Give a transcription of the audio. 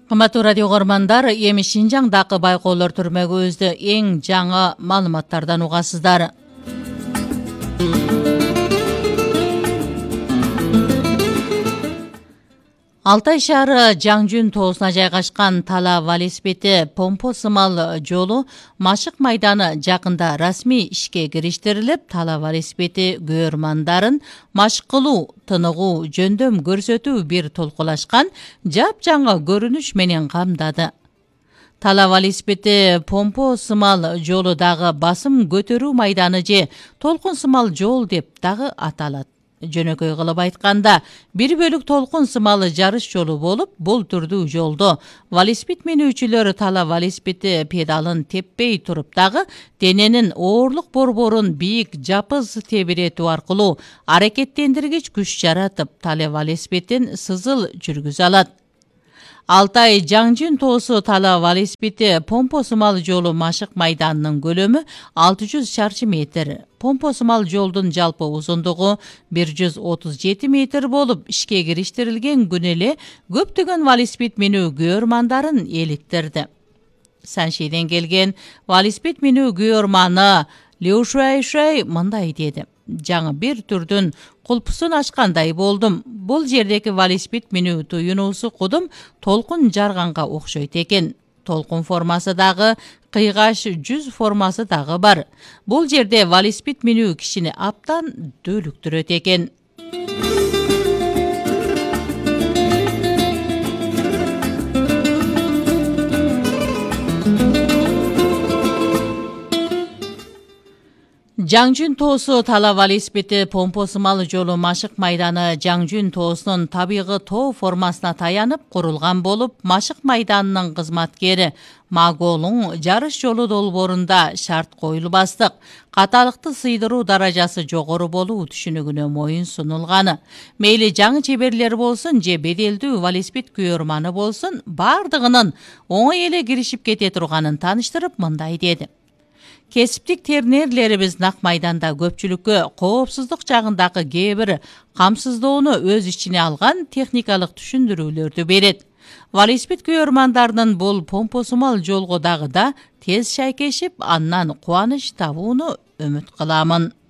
Кымбаттуу радио көрмандар, эми Шинжаңдагы байкоолор түрмөгүбүздө эң жаңы маалыматтардан угасыздар. Алтай шаары Жаңжүн тоосуна жайгашкан Тала велосипеди помпо сымал жолу Машык майданы жакында расмий ишке кириштирилип, Тала велосипеди күйөрмандарын машык кылуу, тыныгуу, жөндөм көрсөтүү бир толкулашкан жапжаңы көрүнүш менен камдады. Тала велосипеди помпо сымал жолу дагы басым көтөрүү майданы же толкун сымал жол деп дагы аталат. Жөнөкөй кылып айтканда, бир бөлүк толкун сымалы жарыш жолу болуп, бул түрдүү жолдо велосипед минүүчүлөр Тала велосипеди педалын теппей туруп дагы дененин оорлук борборун бийик жапыз тебиретүү аркылуу аракеттендиргич күч жаратып, Тала велосипедин сызыл жүргүзө алат. Алтай Жаңжүн тоосу Тала велосипеди помпо сымал жолу Машык майданынын көлөмү 600 чарчы метр. Помпо сымал жолдун жалпы узундугу 137 метр болуп, ишке кириштирилген күнү эле көптөгөн велосипед минүү күйөрмандарын эликтирди. Саншиден келген велосипед минүү күйөрманы Лю Шуай мындай деди: жаңы бир түрдүн кулпусун ачкандай болдум. Бул жердеги велосипед минүү туюнуусу кудум толкун жарганга окшойт экен. Толкун формасы дагы, кыйгаш жүз формасы дагы бар. Бул жерде велосипед минүү кишини аптан дөөлүктүрөт экен. Жаңжүн тоосу Тала велосипеди помпо сымал жолу Машык майданы Жаңжүн тоосунун табигы тоо формасына таянып курулган болуп, Машык майданынын кызматкери Маголуң жарыш жолу долбоорунда шарт коюлбастык, каталыкты сыйдыруу даражасы жогору болуу түшүнүгүнө моюн сунулганы. Мейли жаңы чеберлер болсун же беделдүү велосипед күйөрманы болсун, бардыгынын оңой эле киришип кете турганын тааныштырып мындай деди: кесиптик тренерлерибиз нак майданда көпчүлүккө коопсуздук жагындагы кээ бир камсыздоону өз ичине алган техникалык түшүндүрүүлөрдү берет. Велосипед күйөрмандарынын бул помпо сымал жолго дагы да тез шайкешип, андан кубаныч табууну үмүт кыламын.